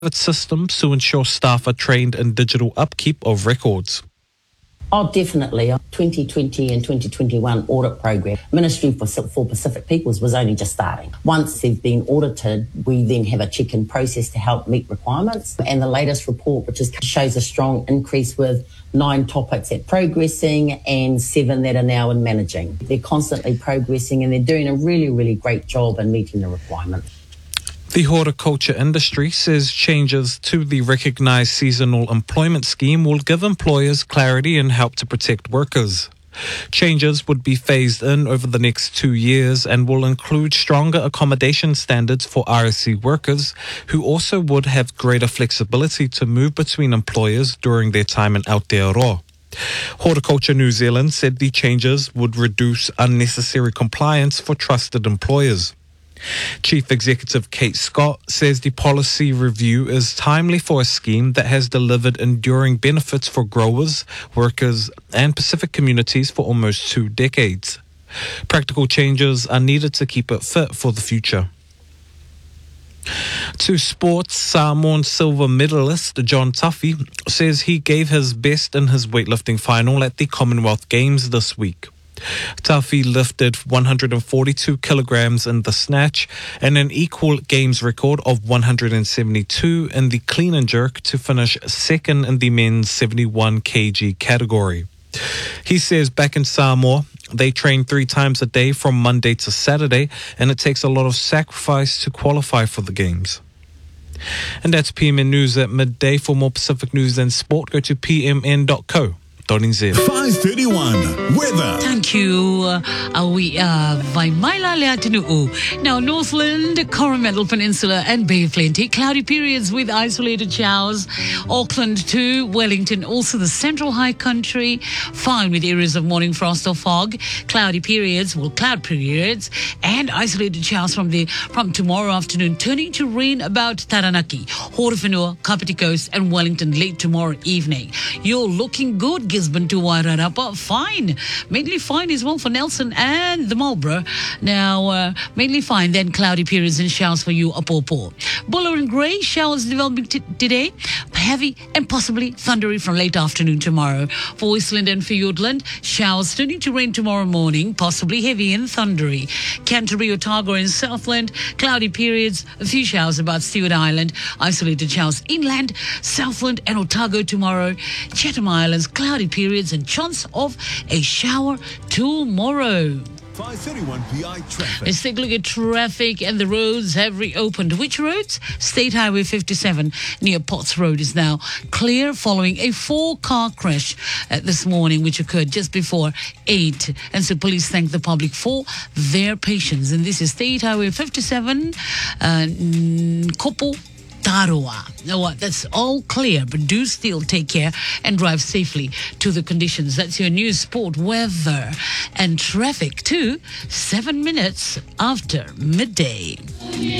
its systems to ensure staff are trained in digital upkeep of records. Oh, definitely. 2020 and 2021 audit program, Ministry for Pacific Peoples was only just starting. Once they've been audited, we then have a check-in process to help meet requirements. And the latest report, which shows a strong increase with 9 topics at progressing and 7 that are now in managing. They're constantly progressing and they're doing a really, really great job in meeting the requirements. The horticulture industry says changes to the recognised seasonal employment scheme will give employers clarity and help to protect workers. Changes would be phased in over the next 2 years and will include stronger accommodation standards for RSE workers, who also would have greater flexibility to move between employers during their time in Aotearoa. Horticulture New Zealand said the changes would reduce unnecessary compliance for trusted employers. Chief Executive Kate Scott says the policy review is timely for a scheme that has delivered enduring benefits for growers, workers and Pacific communities for almost 2 decades. Practical changes are needed to keep it fit for the future. To sports, Samoan silver medalist John Tuffy says he gave his best in his weightlifting final at the Commonwealth Games this week. Tuffy lifted 142 kilograms in the snatch and an equal games record of 172 in the clean and jerk to finish second in the men's 71 kg category. He says back in Samoa, they train 3 times a day from Monday to Saturday, and it takes a lot of sacrifice to qualify for the games. And that's PMN News at midday. For more Pacific news and sport, go to pmn.co. 5:31 weather. Thank you. We are Vaimaila Leatinuu. Now, Northland, Coromandel Peninsula and Bay of Plenty, cloudy periods with isolated showers. Auckland too, Wellington, also the central high country, fine with areas of morning frost or fog. Cloud periods, and isolated showers from tomorrow afternoon, turning to rain about Taranaki, Horowhenua, Kapiti Coast and Wellington late tomorrow evening. You're looking good, Gisborne to Wairarapa, fine. Mainly fine as well for Nelson and the Marlborough. Now, mainly fine, then cloudy periods and showers for you, Apopo. Buller and Grey, showers developing today. Heavy and possibly thundery from late afternoon tomorrow. For Westland and Fiordland, showers turning to rain tomorrow morning, possibly heavy and thundery. Canterbury, Otago and Southland, cloudy periods, a few showers about Stewart Island. Isolated showers inland, Southland and Otago tomorrow. Chatham Islands, cloudy periods and chance of a shower tomorrow. 5:31 PI traffic. Let's take a look at traffic, and the roads have reopened. Which roads? State Highway 57 near Potts Road is now clear following a 4-car crash this morning, which occurred just before 8. And so police thank the public for their patience. And this is State Highway 57, Kopo Taroa. Now what? That's all clear, but do still take care and drive safely to the conditions. That's your news, sport, weather, and traffic too. 7 minutes after midday.